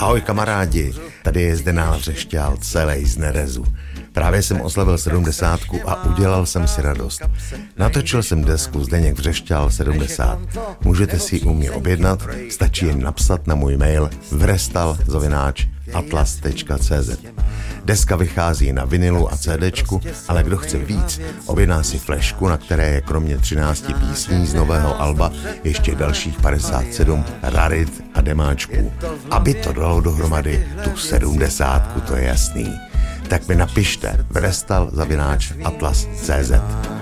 Ahoj kamarádi, tady je Zdenál Vřešťál, celej z nerezu. Právě jsem oslavil 70 a udělal jsem si radost. Natočil jsem desku Zdeněk Vřešťál 70. Můžete si ji u mě objednat, stačí jen napsat na můj mail vrestal@atlas.cz. Deska vychází na vinilu a CDčku, ale kdo chce víc, objedná si flešku, na které je kromě 13 písní z nového alba ještě dalších 57 rarit a demáčků. Aby to dalo dohromady tu 70, to je jasný. Tak mi napište vrestal@atlas.cz.